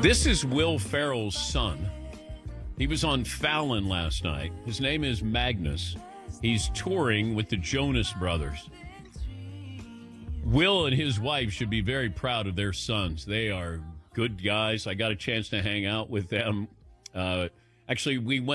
This is Will Ferrell's son. He was on Fallon last night. His name is Magnus. He's touring with the Jonas Brothers. Will and his wife should be very proud of their sons. They are good guys. I got a chance to hang out with them. Actually, we went